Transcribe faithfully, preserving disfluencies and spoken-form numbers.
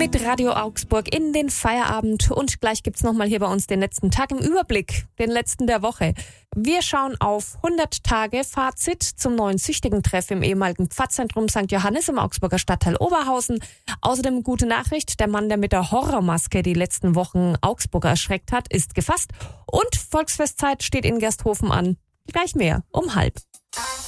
mit Radio Augsburg in den Feierabend und gleich gibt's nochmal hier bei uns den letzten Tag im Überblick, den letzten der Woche. Wir schauen auf hundert Tage Fazit zum neuen Süchtigen-Treff im ehemaligen Pfadzentrum Sankt Johannes im Augsburger Stadtteil Oberhausen. Außerdem gute Nachricht, der Mann, der mit der Horrormaske die letzten Wochen Augsburger erschreckt hat, ist gefasst und Volksfestzeit steht in Gersthofen an. Gleich mehr um halb.